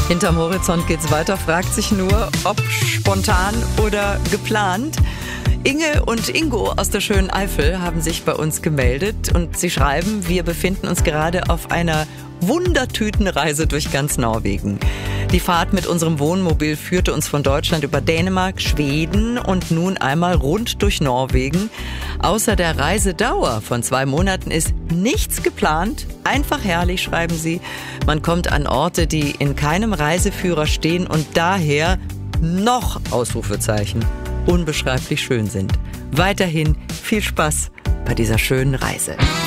Hinterm Horizont geht's weiter, fragt sich nur, ob spontan oder geplant. Inge und Ingo aus der schönen Eifel haben sich bei uns gemeldet und sie schreiben, wir befinden uns gerade auf einer Wundertütenreise durch ganz Norwegen. Die Fahrt mit unserem Wohnmobil führte uns von Deutschland über Dänemark, Schweden und nun einmal rund durch Norwegen. Außer der Reisedauer von 2 Monaten ist nichts geplant. Einfach herrlich, schreiben sie. Man kommt an Orte, die in keinem Reiseführer stehen und daher noch Ausrufezeichen unbeschreiblich schön sind. Weiterhin viel Spaß bei dieser schönen Reise.